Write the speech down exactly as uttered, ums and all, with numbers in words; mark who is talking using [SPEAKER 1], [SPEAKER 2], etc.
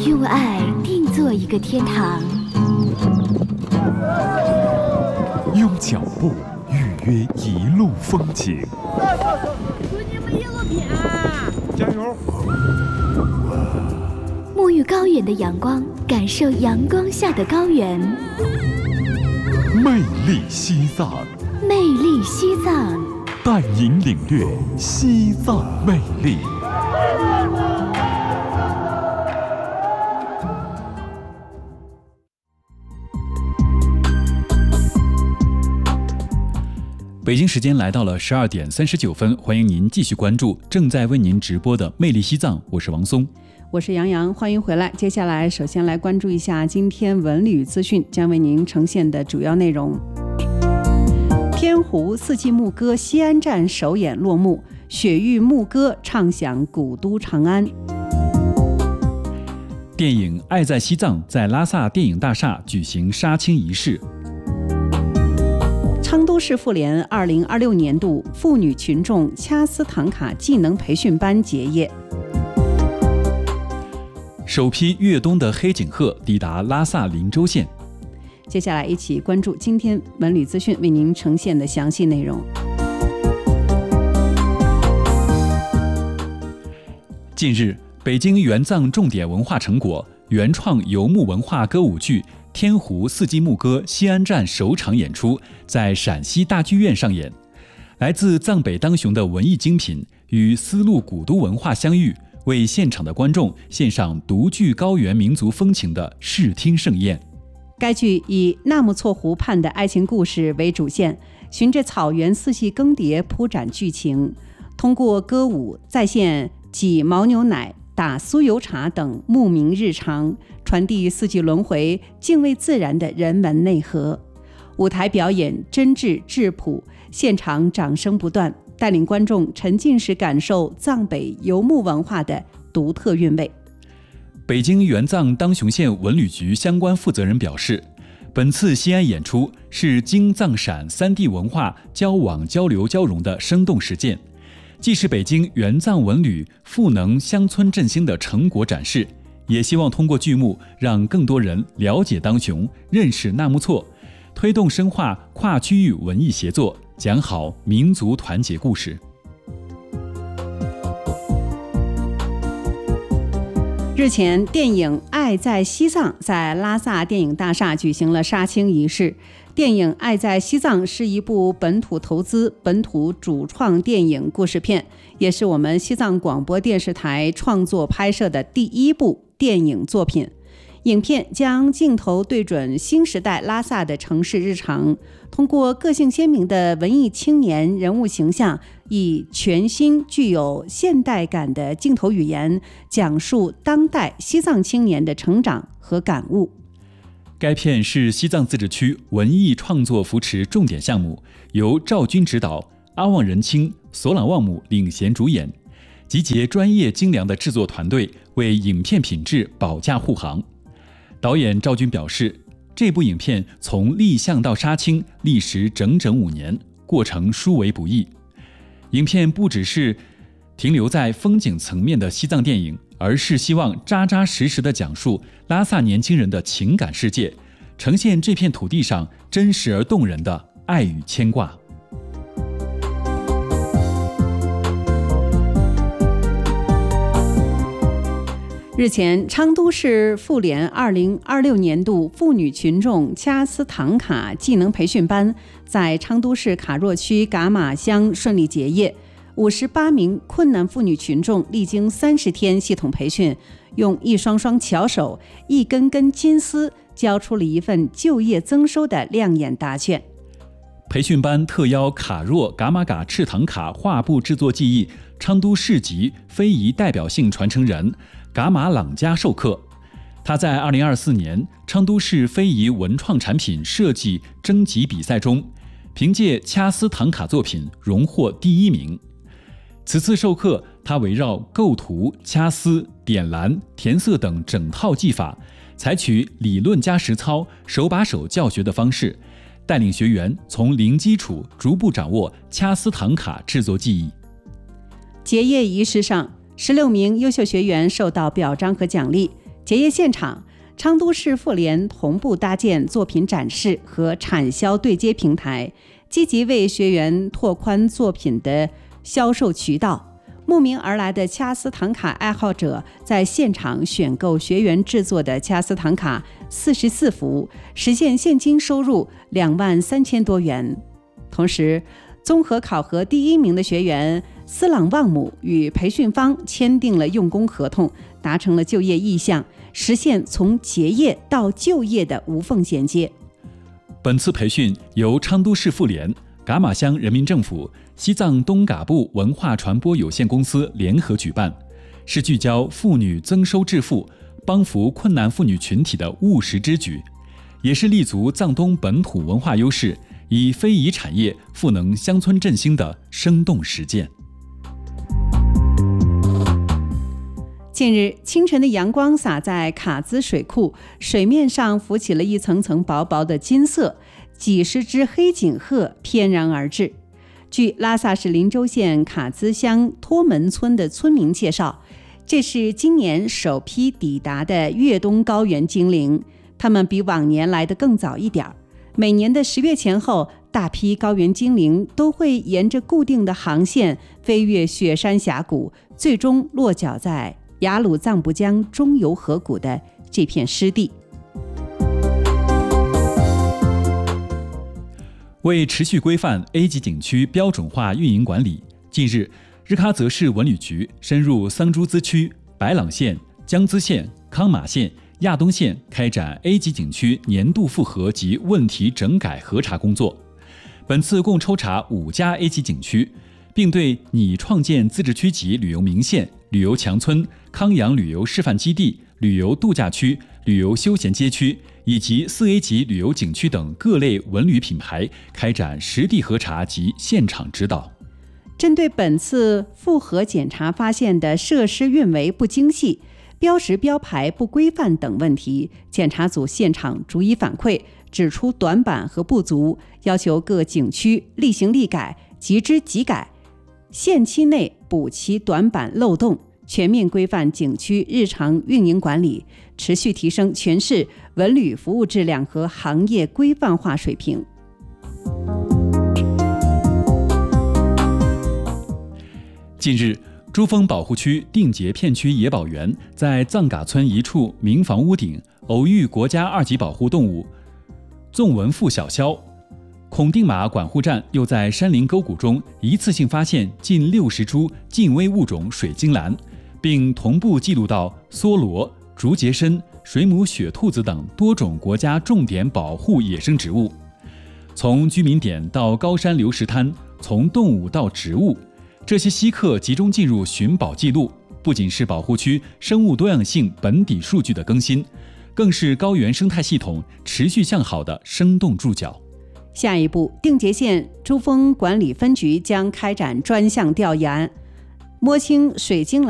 [SPEAKER 1] 用爱定做一个天堂，
[SPEAKER 2] 用脚步预约一路风景。
[SPEAKER 3] 祝你们一路平安，
[SPEAKER 2] 加油！
[SPEAKER 1] 沐浴高原的阳光，感受阳光下的高原。
[SPEAKER 2] 魅力西藏，
[SPEAKER 1] 魅力西藏，
[SPEAKER 2] 带您领略西藏魅力。
[SPEAKER 4] 北京时间来到了十二点三十九分，欢迎您继续关注正在为您直播的魅力西藏，我是王松，
[SPEAKER 5] 我是杨洋，欢迎回来。接下来首先来关注一下今天文旅资讯将为您呈现的主要内容。天湖四季牧歌西安站首演落幕，雪域牧歌唱响古都长安。
[SPEAKER 4] 电影《爱在西藏》在拉萨电影大厦举行杀青仪式。
[SPEAKER 5] 昌都市妇联二零二六年度妇女群众掐丝唐卡技能培训班结业。
[SPEAKER 4] 首批越冬的黑颈鹤抵达拉萨林州县。
[SPEAKER 5] 接下来一起关注今天文旅资讯为您呈现的详细内容。
[SPEAKER 4] 近日，北京援藏重点文化成果原创游牧文化歌舞剧《天湖四季牧歌》西安站首场演出在陕西大剧院上演。来自藏北当雄的文艺精品与丝路古都文化相遇，为现场的观众献上独具高原民族风情的视听盛宴。
[SPEAKER 5] 该剧以纳木错湖畔的爱情故事为主线，循着草原四季更迭铺展剧情，通过歌舞再现挤牦牛奶、打酥油茶等牧民日常，传递四季轮回、敬畏自然的人文内核。舞台表演真挚质朴，现场掌声不断，带领观众沉浸式感受藏北游牧文化的独特韵味。
[SPEAKER 4] 北京援藏当雄县文旅局相关负责人表示，本次西安演出是京藏陕三地文化交往交流交融的生动实践，既是北京援藏文旅赋能乡村振兴的成果展示，也希望通过剧目让更多人了解当雄，认识纳木错，推动深化跨区域文艺协作，讲好民族团结故事。
[SPEAKER 5] 日前，电影《爱在西藏》在拉萨电影大厦举行了杀青仪式。电影《爱在西藏》是一部本土投资、本土主创电影故事片，也是我们西藏广播电视台创作拍摄的第一部电影作品。影片将镜头对准新时代拉萨的城市日常，通过个性鲜明的文艺青年人物形象，以全新具有现代感的镜头语言，讲述当代西藏青年的成长和感悟。
[SPEAKER 4] 该片是西藏自治区文艺创作扶持重点项目，由赵军执导，阿旺仁清、索朗旺姆领衔主演，集结专业精良的制作团队，为影片品质保驾护航。导演赵军表示，这部影片从立项到杀青历时整整五年，过程殊为不易。影片不只是停留在风景层面的西藏电影，而是希望扎扎实实地讲述拉萨年轻人的情感世界，呈现这片土地上真实而动人的爱与牵挂。
[SPEAKER 5] 日前，昌都市妇联二零二六年度妇女群众掐丝唐卡技能培训班在昌都市卡若区噶玛乡顺利结业。五十八名困难妇女群众历经三十天系统培训，用一双双巧手、一根根金丝，交出了一份就业增收的亮眼答卷。
[SPEAKER 4] 培训班特邀卡若噶玛嘎赤唐卡画布制作技艺昌都市级非遗代表性传承人噶玛朗加授课。他在二零二四年昌都市非遗文创产品设计征集比赛中，凭借掐丝唐卡作品荣获第一名。此次授课，他围绕构图、掐丝、点蓝、填色等整套技法，采取理论加实操、手把手教学的方式，带领学员从零基础逐步掌握掐丝唐卡制作技艺。结业仪式上，十六名优秀学员受到表彰和奖励，
[SPEAKER 5] 结业现场，昌都市妇联同步搭建作品展示和产销对接平台，积极为学员拓宽作品的销售渠道。慕名而来的掐丝唐卡爱好者在现场选购学员制作的掐丝唐卡四十四幅，实现现金收入两万三千多元。同时，综合考核第一名的学员斯朗旺姆与培训方签订了用工合同，达成了就业意向，实现从结业到就业的无缝衔接。
[SPEAKER 4] 本次培训由昌都市妇联、噶玛乡人民政府、西藏东嘎部文化传播有限公司联合举办，是聚焦妇女增收致富、帮扶困难妇女群体的务实之举，也是立足藏东本土文化优势，以非遗产业赋能乡村振兴的生动实践。
[SPEAKER 5] 近日，清晨的阳光洒在卡兹水库，水面上浮起了一层层薄薄的金色，几十只黑颈鹤翩然而至。据拉萨市林州县卡兹乡托门村的村民介绍，这是今年首批抵达的越冬高原精灵，它们比往年来得更早一点。每年的十月前后，大批高原精灵都会沿着固定的航线飞越雪山峡谷，最终落脚在雅鲁藏布江中游河谷的这片湿地。
[SPEAKER 4] 为持续规范 A 级景区标准化运营管理，近日，日喀则市文旅局深入桑珠孜区、白朗县、江孜县、康马县、亚东县开展 A 级景区年度复核及问题整改核查工作。本次共抽查五家 A 级景区，并对拟创建自治区级旅游名县、旅游强村、康养旅游示范基地、旅游度假区、旅游休闲街区以及四 A 级旅游景区等各类文旅品牌开展实地核查及现场指导。
[SPEAKER 5] 针对本次复核检查发现的设施运维不精细、标识标牌不规范等问题，检查组现场逐一反馈，指出短板和不足，要求各景区立行立改，即知即改，限期内补齐短板漏洞，全面规范景区日常运营管理，持续提升全市文旅服务质量和行业规范化水平。
[SPEAKER 4] 近日，珠峰保护区定结片区野保员在藏嘎村一处民房屋顶偶遇国家二级保护动物纵纹腹小枭。孔定马管护站又在山林沟谷中一次性发现近六十株近危物种水晶兰，并同步记录到梭罗、竹节参、水母雪兔子等多种国家重点保护野生植物。从居民点到高山流石滩，从动物到植物，这些稀客集中进入寻保记录，不仅是保护区生物多样性本底数据的更新，更是高原生态系统持续向好的生动注脚。
[SPEAKER 5] 下一步，定结县珠峰管理分局将开展专项调研，摸清水晶兰